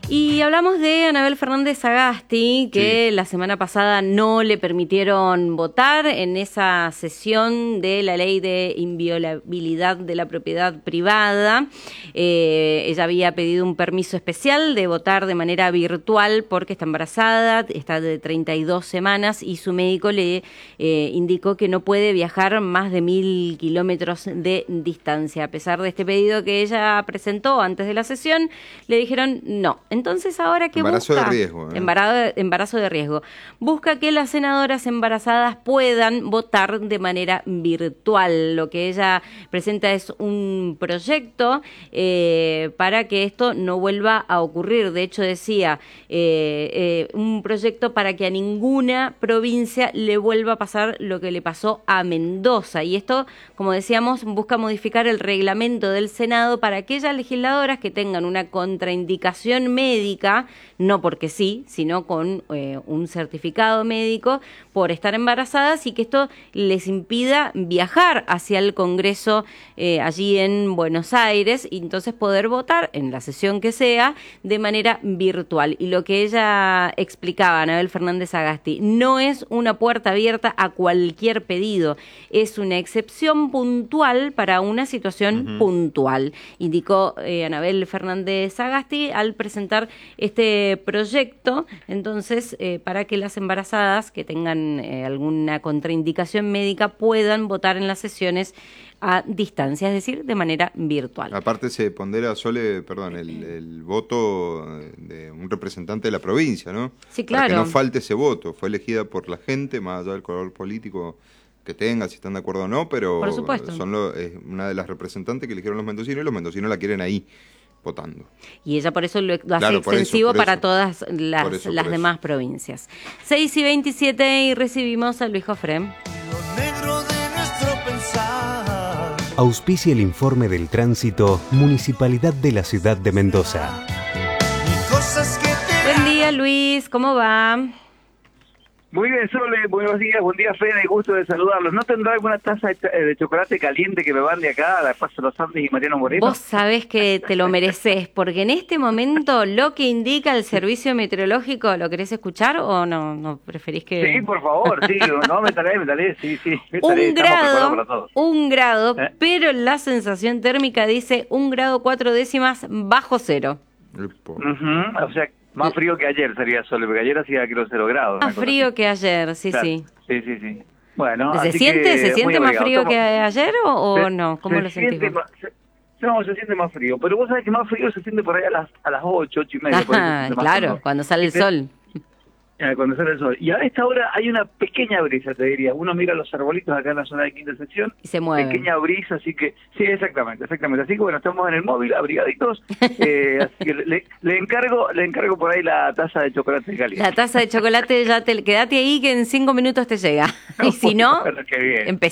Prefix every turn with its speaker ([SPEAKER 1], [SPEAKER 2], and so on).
[SPEAKER 1] Y hablamos de Anabel Fernández Sagasti, que la semana pasada no le permitieron votar en esa sesión de la ley de inviolabilidad de la propiedad privada. Ella había pedido un permiso especial de votar de manera virtual porque está embarazada, está de 32 semanas y su médico le indicó que no puede viajar más de 1.000 kilómetros de distancia. A pesar de este pedido que ella presentó antes de la sesión, le dijeron no. Entonces, ahora que
[SPEAKER 2] embarazo
[SPEAKER 1] busca...
[SPEAKER 2] de riesgo.
[SPEAKER 1] Embarazo de riesgo. Busca que las senadoras embarazadas puedan votar de manera virtual. Lo que ella presenta es un proyecto para que esto no vuelva a ocurrir. De hecho, decía, un proyecto para que a ninguna provincia le vuelva a pasar lo que le pasó a Mendoza. Y esto, como decíamos, busca modificar el reglamento del Senado para aquellas legisladoras que tengan una contraindicación médica, no porque sí, sino con un certificado médico por estar embarazadas y que esto les impida viajar hacia el Congreso allí en Buenos Aires y entonces poder votar en la sesión que sea de manera virtual. Y lo que ella explicaba, Anabel Fernández Sagasti, no es una puerta abierta a cualquier pedido, es una excepción puntual para una situación puntual, indicó Anabel Fernández Sagasti al presentar este proyecto, entonces, para que las embarazadas que tengan alguna contraindicación médica puedan votar en las sesiones a distancia, es decir, de manera virtual.
[SPEAKER 2] Aparte se pondera, Sole, perdón, el voto de un representante de la provincia, ¿no?
[SPEAKER 1] Sí, claro.
[SPEAKER 2] Para que no falte ese voto. Fue elegida por la gente, más allá del color político que tenga, si están de acuerdo o no, pero
[SPEAKER 1] por supuesto,
[SPEAKER 2] son una de las representantes que eligieron los mendocinos y los mendocinos la quieren ahí votando.
[SPEAKER 1] Y ella por eso lo hace extensivo para todas las demás provincias. 6:27 y recibimos a Luis Jofré.
[SPEAKER 3] Auspicia el informe del tránsito Municipalidad de la Ciudad de Mendoza.
[SPEAKER 1] Buen día, Luis, ¿cómo va?
[SPEAKER 4] Muy bien, Sole, buenos días, buen día, Fede, gusto de saludarlos. ¿No tendrá alguna taza de chocolate caliente que me mande acá a la Paso Los Andes y Mariano Moreno?
[SPEAKER 1] Vos sabés que te lo mereces, porque en este momento lo que indica el servicio meteorológico, ¿lo querés escuchar o no preferís que...?
[SPEAKER 4] Sí, por favor, sí, no, me talé, sí.
[SPEAKER 1] Un grado, pero la sensación térmica dice 1 grado 4 décimas bajo cero.
[SPEAKER 4] O sea, más frío que ayer sería, Sole, porque ayer hacía 0 grados.
[SPEAKER 1] Más frío que ayer, sí, claro. Sí.
[SPEAKER 4] Sí. Bueno,
[SPEAKER 1] ¿Se siente más frío que ayer o no? ¿Cómo lo sentís?
[SPEAKER 4] No, se siente más frío, pero vos sabés que más frío se siente por ahí a las 8:30.
[SPEAKER 1] Claro, cuando sale el sol.
[SPEAKER 4] Cuando sale el sol. Y a esta hora hay una pequeña brisa, te diría. Uno mira los arbolitos acá en la zona de quinta sección.
[SPEAKER 1] Y se mueve.
[SPEAKER 4] Pequeña brisa, así que... Sí, exactamente. Así que bueno, estamos en el móvil, abrigaditos. Así que le encargo por ahí la taza de chocolate caliente.
[SPEAKER 1] La taza de chocolate, quédate ahí que en 5 minutos te llega. Y si no,
[SPEAKER 4] bueno, qué bien.